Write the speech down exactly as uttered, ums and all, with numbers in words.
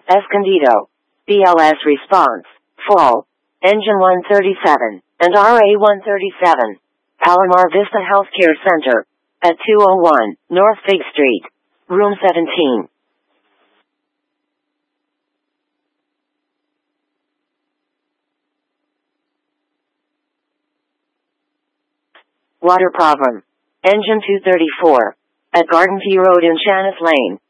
Escondido. B L S response, full. Engine one thirty-seven, and R A one thirty-seven. Palomar Vista Healthcare Center. At two oh one, North Fig Street. Room seventeen. Water problem. Engine two thirty-four. At Garden View Road in Chanis Lane.